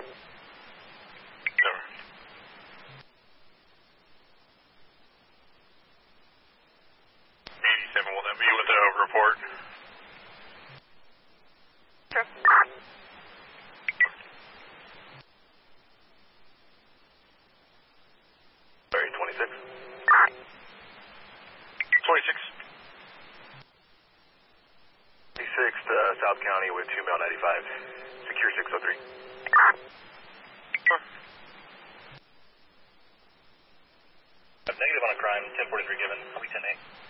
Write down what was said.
Over. 87 will then be with the report. Sure. Sorry, 26. 26. South County with 2 Mile 95. Secure 603. Sure. Negative on a crime, 1043 given. I'll be 10-8.